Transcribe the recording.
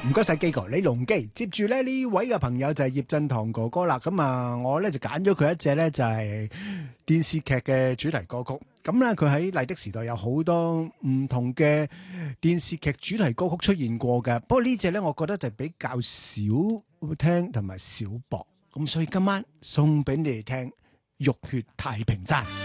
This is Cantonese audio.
唔該晒基哥李龍基，接住咧呢位嘅朋友就係葉振棠哥哥啦。咁啊，我咧就揀咗佢一隻咧就係電視劇嘅主題歌曲。咁咧佢喺麗的時代有好多唔同嘅電視劇主題歌曲出現過嘅。不過呢隻咧，我覺得就比較少聽同埋少播。咁所以今晚送俾你哋聽《浴血太平山》。